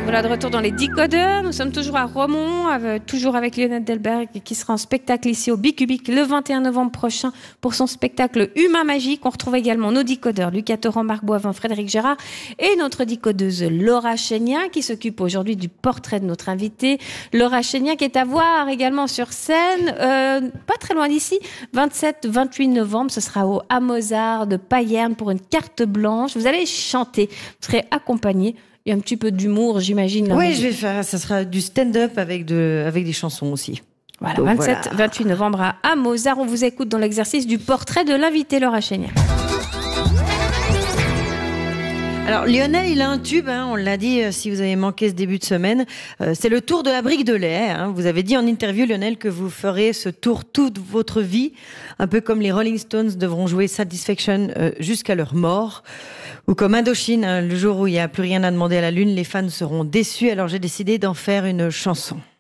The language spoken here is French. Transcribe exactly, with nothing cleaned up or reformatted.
Voilà, de retour dans les décodeurs. Nous sommes toujours à Romont, avec, toujours avec Lionel Delberg, qui sera en spectacle ici au Bicubic le vingt et un novembre prochain pour son spectacle Humain Magique. On retrouve également nos décodeurs, Lucas Torrent, Marc Boivin, Frédéric Gérard et notre décodeuse Laura Chénien qui s'occupe aujourd'hui du portrait de notre invitée. Laura Chénien qui est à voir également sur scène, euh, pas très loin d'ici, vingt-sept vingt-huit novembre. Ce sera au Mozart de Payerne pour une carte blanche. Vous allez chanter, vous serez accompagné. Il y a un petit peu d'humour, j'imagine. Oui, je vais faire. Ça sera du stand-up avec, de, avec des chansons aussi. Voilà, vingt-sept vingt-huit novembre à Mozart. On vous écoute dans l'exercice du portrait de l'invité Laura Chénien. Alors Lionel, il a un tube, hein, on l'a dit, euh, si vous avez manqué ce début de semaine, euh, c'est le tour de la brique de lait. Hein. Vous avez dit en interview, Lionel, que vous ferez ce tour toute votre vie, un peu comme les Rolling Stones devront jouer Satisfaction euh, jusqu'à leur mort, ou comme Indochine, hein, le jour où il n'y a plus rien à demander à la lune, les fans seront déçus, alors j'ai décidé d'en faire une chanson.